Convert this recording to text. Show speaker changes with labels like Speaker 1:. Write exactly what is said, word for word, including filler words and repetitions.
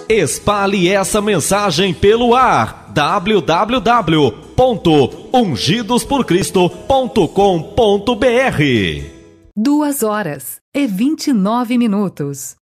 Speaker 1: Espalhe essa mensagem pelo ar. w w w ponto ungidos por cristo ponto com ponto b r.
Speaker 2: Duas horas e vinte e nove minutos.